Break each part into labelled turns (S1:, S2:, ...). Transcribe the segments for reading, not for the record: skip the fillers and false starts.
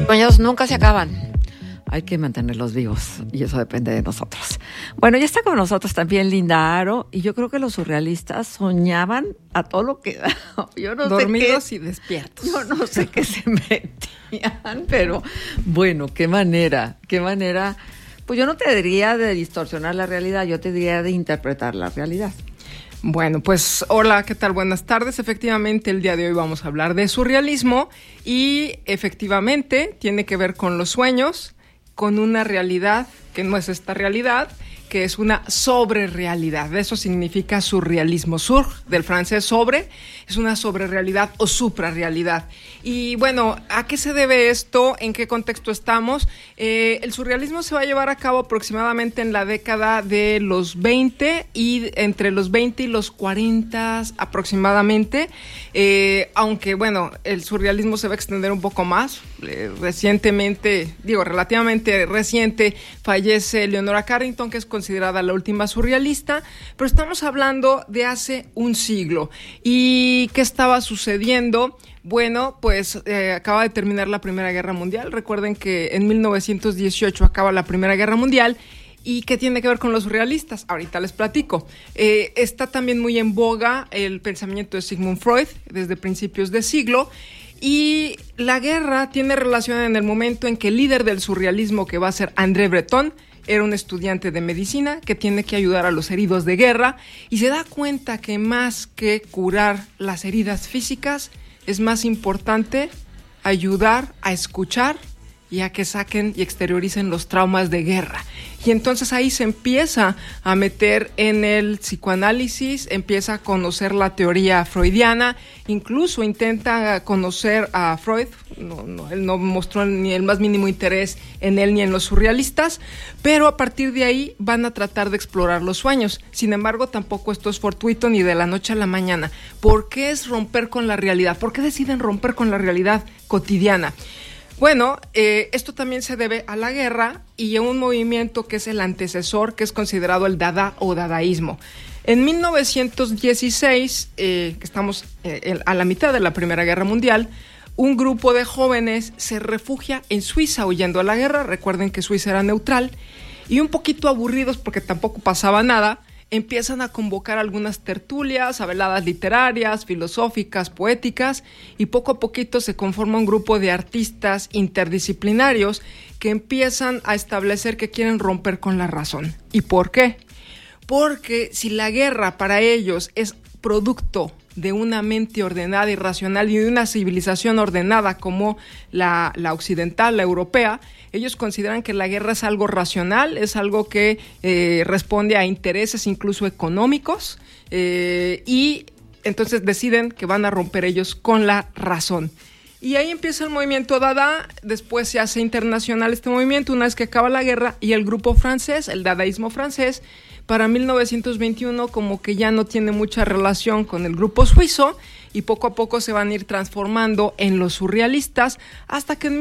S1: Sueños nunca se acaban. Hay que mantenerlos vivos y eso depende de nosotros. Bueno, ya está con nosotros también Linda Aro y yo creo que los surrealistas soñaban a todo lo que yo no
S2: dormidos
S1: sé qué,
S2: y despiertos.
S1: Yo no sé qué se metían, pero bueno, qué manera. Pues yo no te diría de distorsionar la realidad, yo te diría de interpretar la realidad.
S2: Bueno, pues hola, ¿qué tal? Buenas tardes. Efectivamente, el día de hoy vamos a hablar de surrealismo y efectivamente tiene que ver con los sueños, con una realidad que no es esta realidad, que es una sobrerealidad. Eso significa surrealismo. Sur, del francés sobre, es una sobrerealidad o suprarrealidad. Y bueno, ¿a qué se debe esto? ¿En qué contexto estamos? El surrealismo se va a llevar a cabo aproximadamente en la década de los 20 y entre los 20 y los 40 aproximadamente. Aunque bueno, el surrealismo se va a extender un poco más. Relativamente reciente, fallece Leonora Carrington, que es considerada la última surrealista, pero estamos hablando de hace un siglo. ¿Y qué estaba sucediendo? Bueno, pues acaba de terminar la Primera Guerra Mundial. Recuerden que en 1918 acaba la Primera Guerra Mundial. ¿Y qué tiene que ver con los surrealistas? Ahorita les platico. Está también muy en boga el pensamiento de Sigmund Freud desde principios de siglo. Y la guerra tiene relación en el momento en que el líder del surrealismo, que va a ser André Breton, era un estudiante de medicina que tiene que ayudar a los heridos de guerra y se da cuenta que más que curar las heridas físicas, es más importante ayudar a escuchar y a que saquen y exterioricen los traumas de guerra. Y entonces ahí se empieza a meter en el psicoanálisis, empieza a conocer la teoría freudiana, incluso intenta conocer a Freud. Él no mostró ni el más mínimo interés en él ni en los surrealistas, pero a partir de ahí van a tratar de explorar los sueños. Sin embargo, tampoco esto es fortuito ni de la noche a la mañana. ¿Por qué es romper con la realidad? ¿Por qué deciden romper con la realidad cotidiana? Bueno, esto también se debe a la guerra y a un movimiento que es el antecesor, que es considerado el Dada o Dadaísmo. En 1916, que estamos a la mitad de la Primera Guerra Mundial, un grupo de jóvenes se refugia en Suiza huyendo a la guerra. Recuerden que Suiza era neutral y un poquito aburridos porque tampoco pasaba nada, empiezan a convocar algunas tertulias, a veladas literarias, filosóficas, poéticas, y poco a poquito se conforma un grupo de artistas interdisciplinarios que empiezan a establecer que quieren romper con la razón. ¿Y por qué? Porque si la guerra para ellos es producto de una mente ordenada y racional y de una civilización ordenada como la occidental, la europea, ellos consideran que la guerra es algo racional, es algo que responde a intereses incluso económicos, y entonces deciden que van a romper ellos con la razón. Y ahí empieza el movimiento Dada, después se hace internacional este movimiento una vez que acaba la guerra, y el grupo francés, el dadaísmo francés, para 1921 como que ya no tiene mucha relación con el grupo suizo y poco a poco se van a ir transformando en los surrealistas hasta que en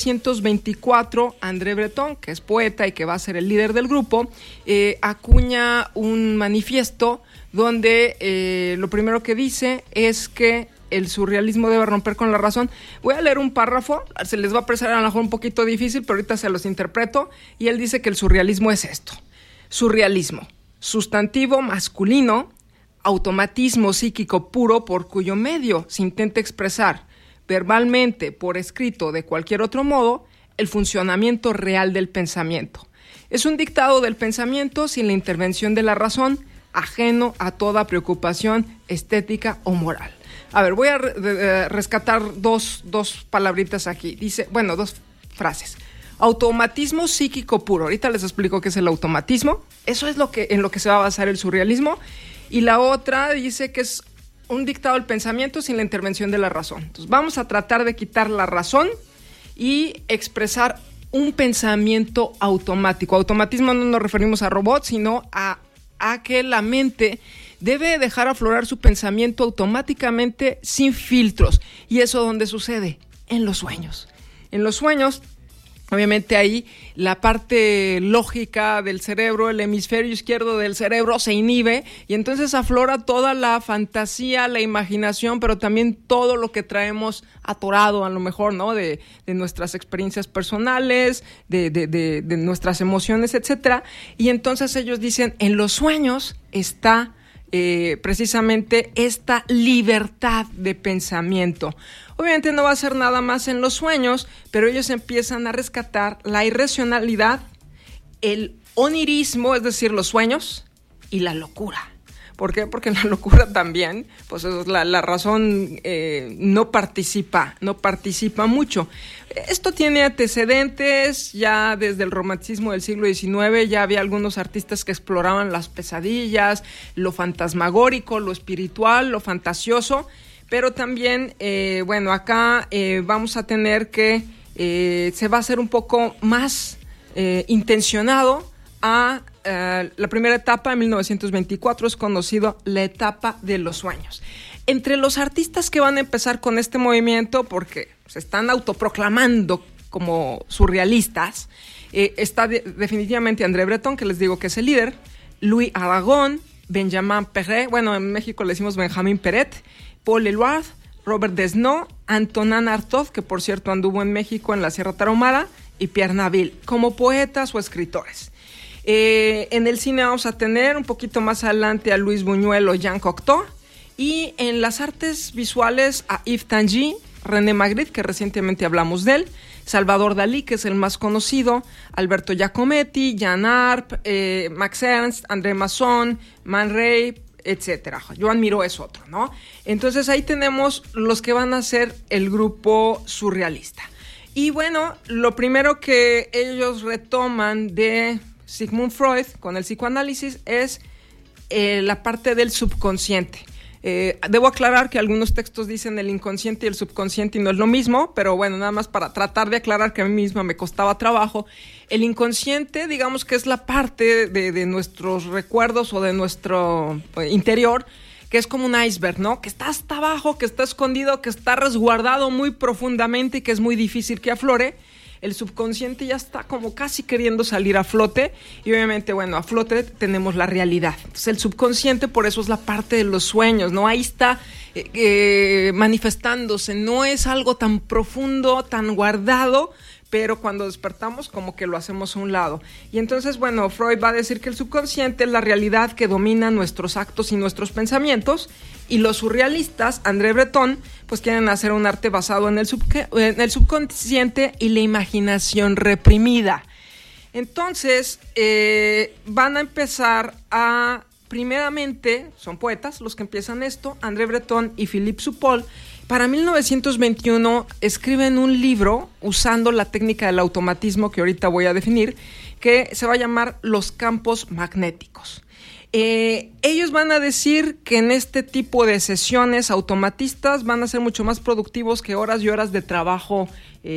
S2: 1924 André Breton, que es poeta y que va a ser el líder del grupo, acuña un manifiesto donde lo primero que dice es que el surrealismo debe romper con la razón. Voy a leer un párrafo, se les va a parecer a lo mejor un poquito difícil, pero ahorita se los interpreto, y él dice que el surrealismo es esto. Surrealismo, sustantivo masculino, automatismo psíquico puro por cuyo medio se intenta expresar verbalmente, por escrito, de cualquier otro modo, el funcionamiento real del pensamiento. Es un dictado del pensamiento sin la intervención de la razón, ajeno a toda preocupación estética o moral. A ver, voy a rescatar dos palabritas aquí. Dice, bueno, dos frases. Automatismo psíquico puro. Ahorita les explico qué es el automatismo. Eso es en lo que se va a basar el surrealismo. Y la otra dice que es un dictado del pensamiento sin la intervención de la razón. Entonces vamos a tratar de quitar la razón y expresar un pensamiento automático. Automatismo no nos referimos a robots, sino a que la mente debe dejar aflorar su pensamiento automáticamente sin filtros. ¿Y eso dónde sucede? En los sueños. En los sueños Obviamente ahí la parte lógica del cerebro, el hemisferio izquierdo del cerebro se inhibe y entonces aflora toda la fantasía, la imaginación, pero también todo lo que traemos atorado a lo mejor, ¿no? De nuestras experiencias personales, de nuestras emociones, etcétera. Y entonces ellos dicen, en los sueños está precisamente esta libertad de pensamiento. Obviamente no va a ser nada más en los sueños, pero ellos empiezan a rescatar la irracionalidad, el onirismo, es decir, los sueños, y la locura. ¿Por qué? Porque la locura también, pues es la razón no participa mucho. Esto tiene antecedentes, ya desde el romanticismo del siglo XIX ya había algunos artistas que exploraban las pesadillas, lo fantasmagórico, lo espiritual, lo fantasioso, pero también, acá vamos a tener que se va a hacer un poco más intencionado a la primera etapa en 1924, es conocido la etapa de los sueños. Entre los artistas que van a empezar con este movimiento, porque se están autoproclamando como surrealistas, está definitivamente André Breton, que les digo que es el líder, Louis Aragon, Benjamin Perret, bueno, en México le decimos Benjamin Peret, Paul Eluard, Robert Desnos, Antonin Artaud, que por cierto anduvo en México en la Sierra Tarahumara, y Pierre Naville, como poetas o escritores. En el cine vamos a tener un poquito más adelante a Luis Buñuel o Jean Cocteau, y en las artes visuales a Yves Tanguy, René Magritte, que recientemente hablamos de él, Salvador Dalí, que es el más conocido, Alberto Giacometti, Jean Arp, Max Ernst, André Masson, Man Ray, etcétera. Joan Miró es otro, ¿no? Entonces ahí tenemos los que van a ser el grupo surrealista. Y bueno, lo primero que ellos retoman de Sigmund Freud con el psicoanálisis es la parte del subconsciente. Debo aclarar que algunos textos dicen el inconsciente y el subconsciente y no es lo mismo, pero bueno, nada más para tratar de aclarar que a mí misma me costaba trabajo. El inconsciente, digamos que es la parte de nuestros recuerdos o de nuestro interior, que es como un iceberg, ¿no? Que está hasta abajo, que está escondido, que está resguardado muy profundamente y que es muy difícil que aflore. El subconsciente ya está como casi queriendo salir a flote y obviamente, bueno, a flote tenemos la realidad. Entonces el subconsciente por eso es la parte de los sueños, ¿no? Ahí está manifestándose, no es algo tan profundo, tan guardado, pero cuando despertamos como que lo hacemos a un lado. Y entonces, bueno, Freud va a decir que el subconsciente es la realidad que domina nuestros actos y nuestros pensamientos, y los surrealistas, André Breton, pues quieren hacer un arte basado en el subconsciente y la imaginación reprimida. Entonces, van a empezar primeramente, son poetas los que empiezan esto, André Breton y Philippe Soupault. Para 1921 escriben un libro usando la técnica del automatismo que ahorita voy a definir, que se va a llamar Los campos magnéticos. Ellos van a decir que en este tipo de sesiones automatistas van a ser mucho más productivos que horas y horas de trabajo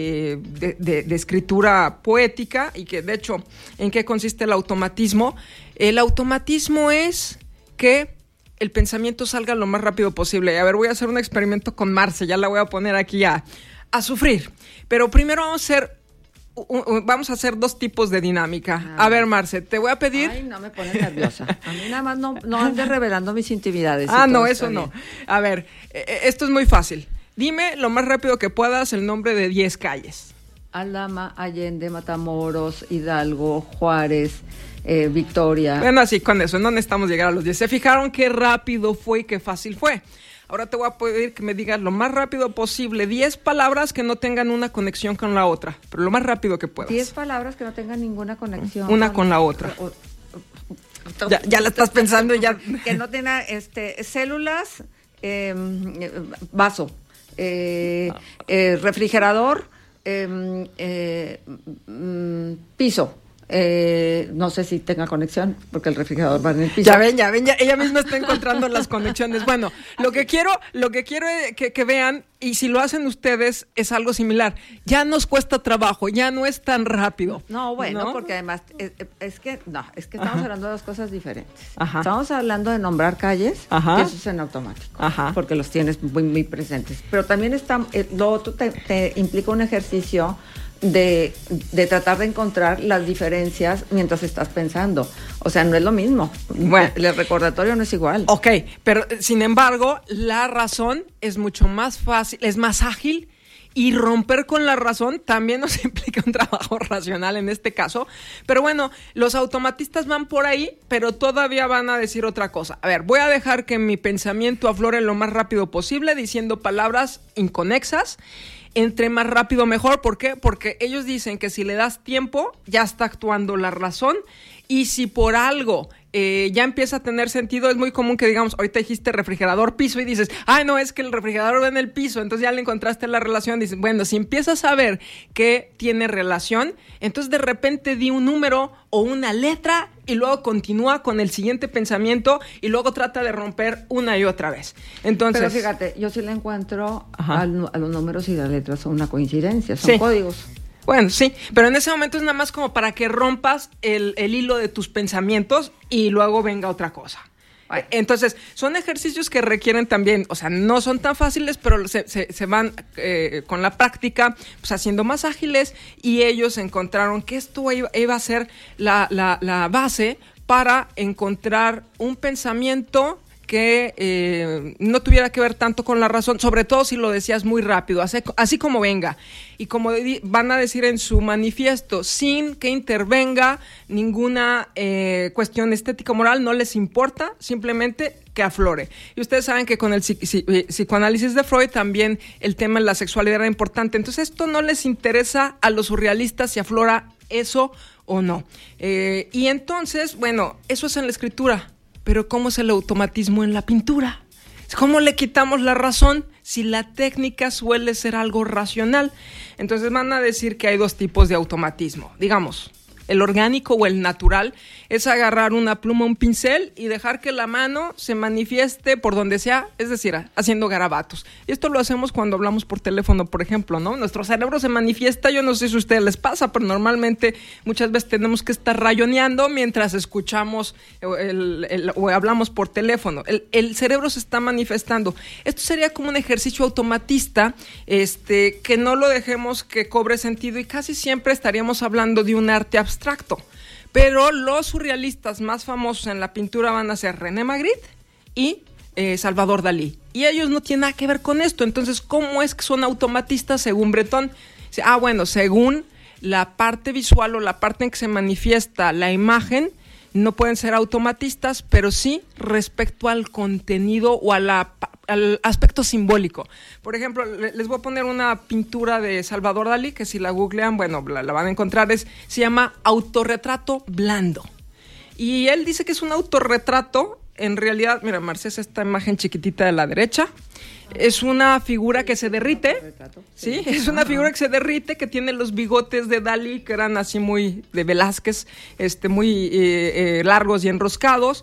S2: de escritura poética, y que de hecho, ¿en qué consiste el automatismo? El automatismo es que el pensamiento salga lo más rápido posible. A ver, voy a hacer un experimento con Marce, ya la voy a poner aquí a sufrir. Pero primero vamos a hacer dos tipos de dinámica. A ver, Marce, te voy a pedir...
S1: Ay, no me pones nerviosa. A mí nada más no andes revelando mis intimidades.
S2: No, eso no. A ver, esto es muy fácil. Dime lo más rápido que puedas el nombre de 10 calles.
S1: Aldama, Allende, Matamoros, Hidalgo, Juárez, Victoria.
S2: Bueno, así con eso, no necesitamos llegar a los 10. ¿Se fijaron qué rápido fue y qué fácil fue? Ahora te voy a pedir que me digas lo más rápido posible 10 palabras que no tengan una conexión con la otra, pero lo más rápido que puedas.
S1: 10 palabras que no tengan ninguna conexión.
S2: Una con la otra. Ya la estás pensando y ya.
S1: Que no tenga células, vaso, refrigerador, piso. No sé si tenga conexión, porque el refrigerador va en el piso.
S2: Ya ven, ella misma está encontrando las conexiones. Bueno, lo que quiero que vean, y si lo hacen ustedes, es algo similar. Ya nos cuesta trabajo, ya no es tan rápido.
S1: No, bueno, ¿no? Porque además es que estamos hablando de dos cosas diferentes. Ajá. Estamos hablando de nombrar calles, que eso es en automático, porque los tienes muy, muy presentes. Pero también lo otro te implica un ejercicio de tratar de encontrar las diferencias mientras estás pensando. O sea, no es lo mismo. Bueno, el recordatorio no es igual.
S2: Ok, pero sin embargo, la razón es mucho más fácil, es más ágil, y romper con la razón también nos implica un trabajo racional en este caso. Pero bueno, los automatistas van por ahí, pero todavía van a decir otra cosa. A ver, voy a dejar que mi pensamiento aflore lo más rápido posible, diciendo palabras inconexas. Entre más rápido mejor. ¿Por qué? Porque ellos dicen que si le das tiempo, ya está actuando la razón. Y si por algo ya empieza a tener sentido, es muy común que digamos, ahorita dijiste refrigerador, piso, y dices, ay, no, es que el refrigerador va en el piso, entonces ya le encontraste la relación. Dices, bueno, si empiezas a ver que tiene relación, entonces de repente di un número o una letra y luego continúa con el siguiente pensamiento y luego trata de romper una y otra vez. Entonces,
S1: pero fíjate, yo sí le encuentro a los números y las letras son una coincidencia, son códigos.
S2: Bueno, sí, pero en ese momento es nada más como para que rompas el hilo de tus pensamientos y luego venga otra cosa. Entonces, son ejercicios que requieren también, o sea, no son tan fáciles, pero se van con la práctica pues haciendo más ágiles, y ellos encontraron que esto iba a ser la base para encontrar un pensamiento que no tuviera que ver tanto con la razón, sobre todo si lo decías muy rápido, así como venga. Y como van a decir en su manifiesto, sin que intervenga ninguna cuestión estética o moral, no les importa, simplemente que aflore. Y ustedes saben que con el psicoanálisis de Freud también el tema de la sexualidad era importante. Entonces esto no les interesa a los surrealistas si aflora eso o no. Y entonces, bueno, eso es en la escritura. Pero ¿cómo es el automatismo en la pintura? ¿Cómo le quitamos la razón si la técnica suele ser algo racional? Entonces van a decir que hay dos tipos de automatismo. Digamos, el orgánico o el natural es agarrar una pluma, un pincel y dejar que la mano se manifieste por donde sea, es decir, haciendo garabatos. Y esto lo hacemos cuando hablamos por teléfono, por ejemplo, ¿no? Nuestro cerebro se manifiesta, yo no sé si a ustedes les pasa, pero normalmente muchas veces tenemos que estar rayoneando mientras escuchamos o hablamos por teléfono. El cerebro se está manifestando. Esto sería como un ejercicio automatista, que no lo dejemos que cobre sentido, y casi siempre estaríamos hablando de un arte abstracto. Pero los surrealistas más famosos en la pintura van a ser René Magritte y Salvador Dalí. Y ellos no tienen nada que ver con esto. Entonces, ¿cómo es que son automatistas según Breton? Bueno, según la parte visual o la parte en que se manifiesta la imagen, no pueden ser automatistas, pero sí respecto al contenido o al aspecto simbólico. Por ejemplo, les voy a poner una pintura de Salvador Dalí, que si la googlean, bueno, la van a encontrar, se llama Autorretrato Blando. Y él dice que es un autorretrato, en realidad, mira, Marcés, esta imagen chiquitita de la derecha, es una figura que se derrite, ¿sí? Es una figura que se derrite, que tiene los bigotes de Dalí, que eran así muy de Velázquez, muy largos y enroscados.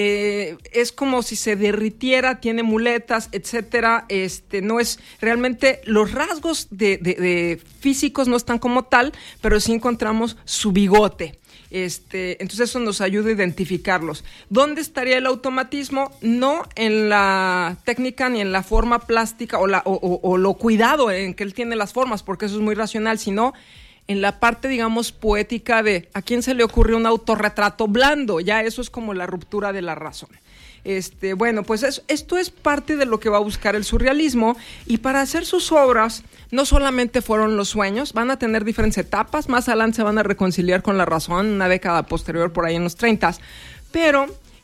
S2: Es como si se derritiera, tiene muletas, etcétera. No es realmente, los rasgos de físicos no están como tal, pero sí encontramos su bigote. Entonces eso nos ayuda a identificarlos. ¿Dónde estaría el automatismo? No en la técnica ni en la forma plástica o lo cuidado en que él tiene las formas, porque eso es muy racional, sino en la parte, digamos, poética de ¿a quién se le ocurrió un autorretrato blando? Ya eso es como la ruptura de la razón. Bueno, pues esto es parte de lo que va a buscar el surrealismo, y para hacer sus obras no solamente fueron los sueños, van a tener diferentes etapas, más adelante se van a reconciliar con la razón, una década posterior, por ahí en los 30, pero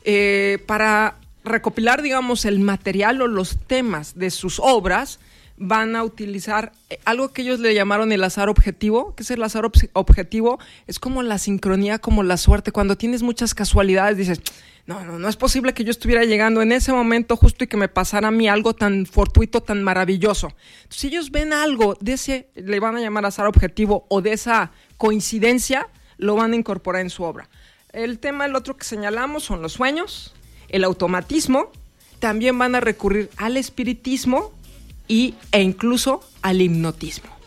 S2: para recopilar, digamos, el material o los temas de sus obras, van a utilizar algo que ellos le llamaron el azar objetivo. ¿Qué es el azar objetivo? Es como la sincronía, como la suerte. Cuando tienes muchas casualidades, dices, no es posible que yo estuviera llegando en ese momento justo y que me pasara a mí algo tan fortuito, tan maravilloso. Entonces, si ellos ven algo de ese, le van a llamar azar objetivo, o de esa coincidencia, lo van a incorporar en su obra. El otro que señalamos son los sueños, el automatismo. También van a recurrir al espiritismo e incluso al hipnotismo.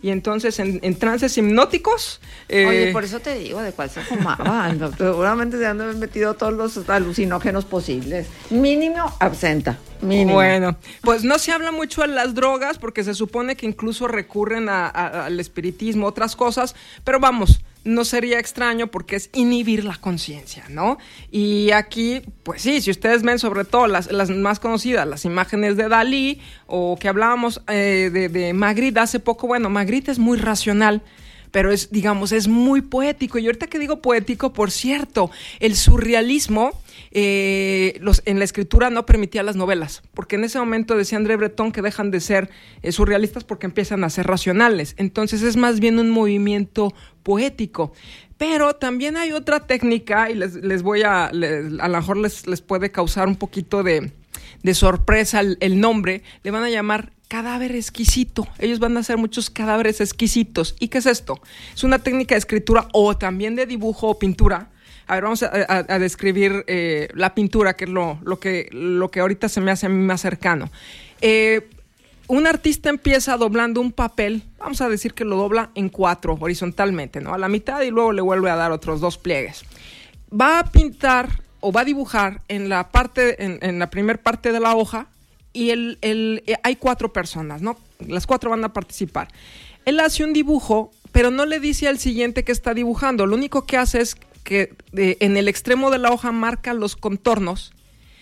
S2: y entonces en trances hipnóticos...
S1: Oye, por eso te digo, ¿de cuál se fumaban? Seguramente se han de haber metido todos los alucinógenos posibles. Mínimo absenta. Mínimo.
S2: Bueno, pues no se habla mucho de las drogas porque se supone que incluso recurren al espiritismo, otras cosas, pero vamos, no sería extraño porque es inhibir la conciencia, ¿no? Y aquí, pues sí, si ustedes ven sobre todo las más conocidas, las imágenes de Dalí, o que hablábamos de Magritte hace poco, bueno, Magritte es muy racional, pero es muy poético. Y ahorita que digo poético, por cierto, el surrealismo en la escritura no permitía las novelas, porque en ese momento decía André Breton que dejan de ser surrealistas porque empiezan a ser racionales. Entonces es más bien un movimiento poético. Pero también hay otra técnica, y les voy a lo mejor les puede causar un poquito de sorpresa el nombre. Le van a llamar cadáver exquisito. Ellos van a hacer muchos cadáveres exquisitos. ¿Y qué es esto? Es una técnica de escritura o también de dibujo o pintura. A ver, vamos a describir la pintura, que es lo que ahorita se me hace a mí más cercano. Un artista empieza doblando un papel, vamos a decir que lo dobla en 4 horizontalmente, ¿no? A la mitad, y luego le vuelve a dar otros 2 pliegues. Va a pintar o va a dibujar en la primer parte de la hoja, y hay 4 personas, ¿no? Las 4 van a participar. Él hace un dibujo, pero no le dice al siguiente que está dibujando. Lo único que hace es que en el extremo de la hoja marca los contornos,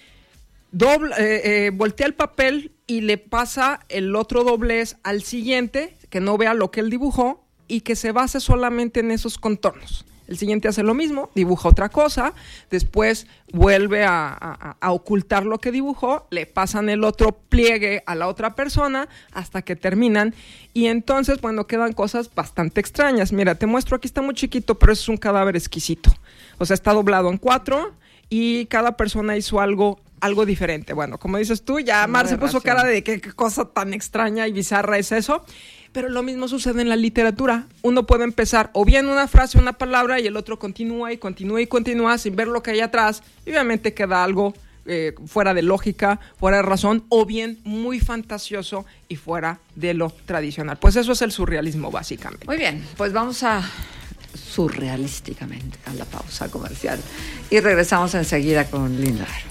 S2: voltea el papel y le pasa el otro doblez al siguiente, que no vea lo que él dibujó y que se base solamente en esos contornos. El siguiente hace lo mismo, dibuja otra cosa, después vuelve a ocultar lo que dibujó, le pasan el otro pliegue a la otra persona hasta que terminan, y entonces, bueno, quedan cosas bastante extrañas. Mira, te muestro, aquí está muy chiquito, pero es un cadáver exquisito. O sea, está doblado en 4 y cada persona hizo algo diferente. Bueno, como dices tú, ya Mar se puso cara de qué cosa tan extraña y bizarra es eso. Pero lo mismo sucede en la literatura. Uno puede empezar o bien una frase, una palabra, y el otro continúa y continúa y continúa sin ver lo que hay atrás. Y obviamente queda algo fuera de lógica, fuera de razón, o bien muy fantasioso y fuera de lo tradicional. Pues eso es el surrealismo, básicamente.
S1: Muy bien, pues vamos surrealísticamente a la pausa comercial y regresamos enseguida con Linda Aro.